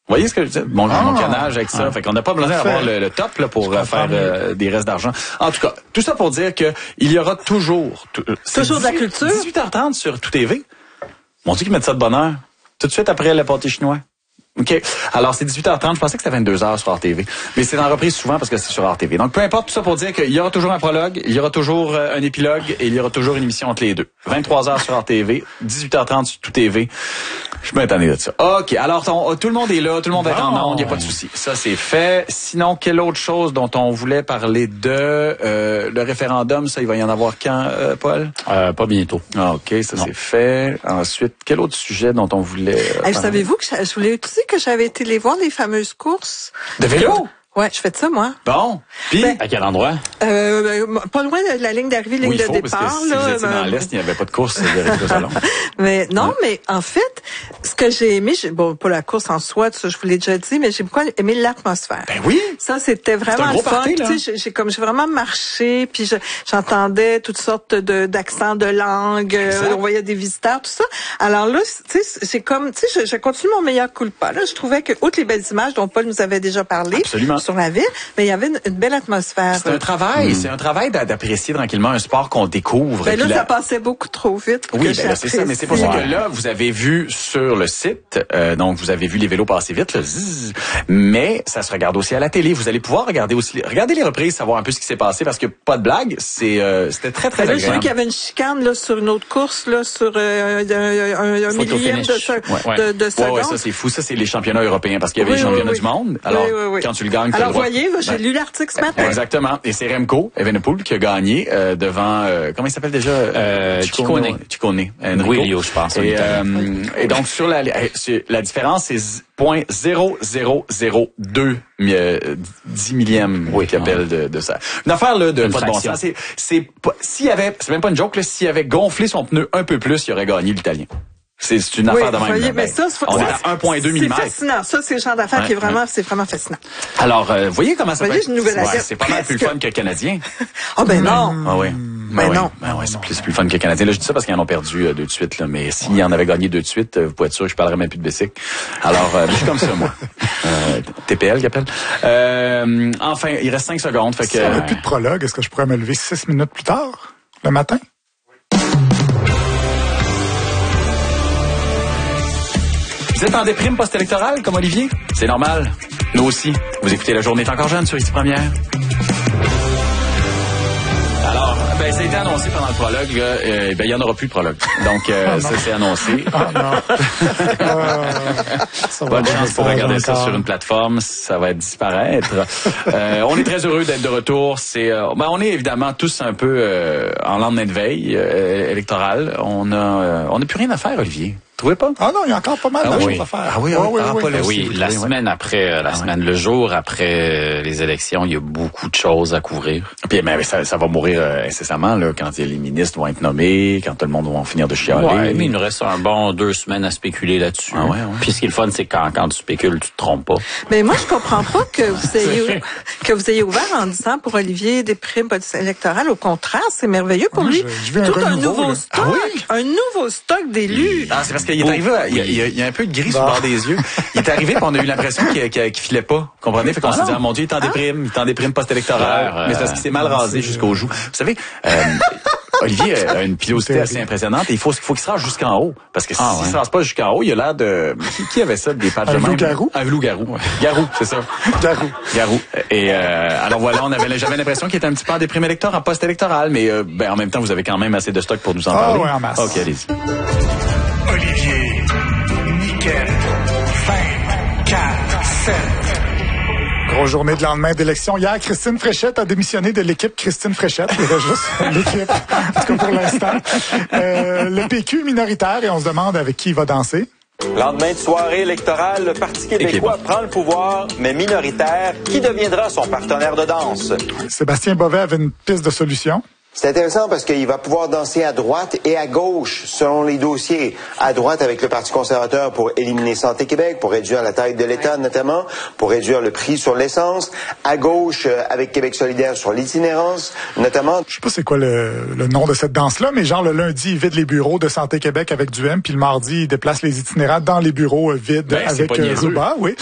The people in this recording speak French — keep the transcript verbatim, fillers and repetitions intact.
Vous voyez ce que je dis? Mon, ah, mon canage avec ça. Ah, fait qu'on n'a pas besoin d'avoir le, le top là, pour euh, faire euh, des restes d'argent. En tout cas, tout ça pour dire que il y aura toujours... T- toujours de la culture. dix-huit heures trente sur Tout T V. Mon Dieu qu'ils mettent ça de bonne heure. Tout de suite après le pâté chinois. OK. Alors, c'est dix-huit heures trente. Je pensais que c'était vingt-deux heures sur R T V. Mais c'est en reprise souvent parce que c'est sur R T V. Donc, peu importe, tout ça pour dire qu'il y aura toujours un prologue, il y aura toujours euh, un épilogue et il y aura toujours une émission entre les deux. vingt-trois heures sur R T V, dix-huit heures trente sur Tout T V. Je suis bien tanné de ça. OK. Alors, ton, tout le monde est là, tout le monde est en onde, il n'y a pas de souci. Ça, c'est fait. Sinon, quelle autre chose dont on voulait parler de euh, le référendum, ça, il va y en avoir quand, euh, Paul? Euh, pas bientôt. Ah, OK, ça, non. C'est fait. Ensuite, quel autre sujet dont on voulait euh, hey, savez-vous que je voulais aussi que j'avais été les voir les fameuses courses de vélo. Ouais, je fais de ça, moi. Bon. Puis, ben, à quel endroit? Euh, pas loin de la ligne d'arrivée, ligne oui, de faut, départ. Parce que si là, vous étiez ben, dans l'Est, il n'y avait pas de course direct au salon. mais non, ouais. mais en fait, ce que j'ai aimé, j'ai, bon, pas la course en soi, ça, je vous l'ai déjà dit, mais j'ai beaucoup aimé l'atmosphère. Ben oui. Ça, c'était vraiment le fun. Tu sais, j'ai comme j'ai vraiment marché, puis je, j'entendais toutes sortes de d'accents de langue. Euh, on voyait des visiteurs, tout ça. Alors là, tu sais, c'est comme, tu sais, je, je continue mon meilleur coup de pas. Là, je trouvais que outre les belles images dont Paul nous avait déjà parlé Absolument. Sur la ville, mais il y avait une, une belle atmosphère. C'est un travail, mmh. c'est un travail d'apprécier tranquillement un sport qu'on découvre. Ben là, la... ça passait beaucoup trop vite. Oui, ben là, c'est ça, mais c'est pour ça que là, vous avez vu sur le site, euh, donc vous avez vu les vélos passer vite, là, zzz, mais ça se regarde aussi à la télé. Vous allez pouvoir regarder aussi, regarder les reprises, savoir un peu ce qui s'est passé, parce que pas de blague, c'est, euh, c'était très très ben là, agréable. Je sais qu'il y avait une chicane là sur une autre course là, sur euh, un, un, un millième de, ce, ouais. de, de seconde. Ouais, ouais, ça c'est fou, ça c'est les championnats européens, parce qu'il y avait oui, les championnats oui, du monde. Alors, oui, oui, oui. quand tu le gagnes, tu Alors, le droit. voyez, là, j'ai ben, lu l'article ce matin. Exactement. Et c'est Remco Evenepoel qui a gagné euh, devant, euh, comment il s'appelle déjà? Euh, Ciccone. Ciccone. Guilio, je pense. Et, euh, et donc, sur la, la différence, c'est point zéro zéro zéro deux euh, dix millième oui, qui appelle de, de ça. Une affaire là de une pas de bon sens. C'est, c'est s'il avait, c'est même pas une joke là, s'il avait gonflé son pneu un peu plus, il aurait gagné l'Italien. C'est, c'est une affaire oui, de même. Voyez, ben, mais ça, on est à un virgule deux millimètres. C'est fascinant. Ça, c'est le genre d'affaire ouais, qui est vraiment, ouais. c'est vraiment fascinant. Alors, euh, voyez comment ça voyez, peut une nouvelle ouais, c'est pas mal plus le fun que le Canadien. Ah oh, ben non. Ah oui. Ben ouais, non. Ben ouais, c'est plus, plus le fun que le Canadien. Là, je dis ça parce qu'ils en ont perdu euh, deux de suite, là. Mais s'ils en avaient gagné deux de suite, euh, vous pouvez être sûr que je parlerais même plus de Bessic. Alors, euh, je suis comme ça, moi. Euh, T P L qui appelle. Euh, enfin, il reste cinq secondes. Fait que. Si on n'a plus de prologue, est-ce que je pourrais me lever six minutes plus tard, le matin? Vous êtes en déprime post-électorale, comme Olivier? C'est normal. Nous aussi. Vous écoutez La Journée est encore jeune sur Ici Première. Alors, ben, ça a été annoncé pendant le prologue, là, euh, ben, il n'y en aura plus de prologue. Donc, euh, oh ça, c'est annoncé. Oh non. euh, Bonne chance pour regarder ça sur une plateforme. Ça va disparaître. euh, on est très heureux d'être de retour. C'est, euh, ben, on est évidemment tous un peu euh, en lendemain de veille euh, électorale. On a, euh, on n'a plus rien à faire, Olivier. Trouvez pas? Ah non, il y a encore pas mal ah, de oui. choses à faire. Ah oui, oh, oui, oui, ah, oui, pas oui. oui, oui la oui. semaine après, euh, la ah, semaine, oui. le jour après euh, les élections, il y a beaucoup de choses à couvrir. Puis, mais ça, ça va mourir euh, incessamment là, quand les ministres vont être nommés, quand tout le monde va finir de chialer. Ouais, mais il nous reste un bon deux semaines à spéculer là-dessus. Ah, ouais, ouais. Puis ce qui est le fun, c'est que quand, quand tu spécules, tu te trompes pas. Mais moi, je comprends pas que vous ayez que vous ayez ouvert en disant pour Olivier des primes électorales. Au contraire, c'est merveilleux pour oui, lui. Je, je Tout un, un nouveau là. stock, ah, oui? un nouveau stock d'élus. Ah, c'est parce qu'il est arrivé, il y, a, il, y a, il y a un peu de gris bah. sur le bord des yeux. Il est arrivé, puis on a eu l'impression qu'il, qu'il, qu'il filait pas. Comprenez? Fait qu'on ah, s'est dit, ah, mon Dieu, il est en déprime, il est en déprime post-électorale. Euh, mais c'est parce qu'il s'est mal rasé jusqu'au joue. Vous savez, euh, Olivier a une pilosité assez impressionnante et il faut, faut qu'il se rase jusqu'en haut. Parce que ah, s'il ouais. se rase pas jusqu'en haut, il a l'air de... Qui, qui avait ça, des pattes de même? Un loup-garou? Un loup-garou. Ouais. Garou, c'est ça. Garou. Garou. Et euh, alors voilà, on avait j'avais l'impression qu'il était un petit peu en déprime électorale, en post-électoral, mais euh, ben, en même temps, vous avez quand même assez de stock pour nous en ah, parler. Ouais, en masse. OK, allez-y. Olivier, Niquette, vingt, quatre, sept. Grosse journée de lendemain d'élection. Hier, Christine Fréchette a démissionné de l'équipe Christine Fréchette. Il y avait juste l'équipe, en tout cas pour l'instant. Euh, le P Q minoritaire et on se demande avec qui il va danser. Lendemain de soirée électorale, le Parti québécois prend le pouvoir, mais minoritaire. Qui deviendra son partenaire de danse? Sébastien Bovet avait une piste de solution. C'est intéressant parce qu'il va pouvoir danser à droite et à gauche selon les dossiers. À droite avec le Parti conservateur pour éliminer Santé Québec, pour réduire la taille de l'État notamment, pour réduire le prix sur l'essence. À gauche avec Québec solidaire sur l'itinérance notamment. Je sais pas c'est quoi le, le nom de cette danse-là, mais genre le lundi, il vide les bureaux de Santé Québec avec du M, puis le mardi, il déplace les itinérants dans les bureaux vides ben, avec euh, Ruba. Oui.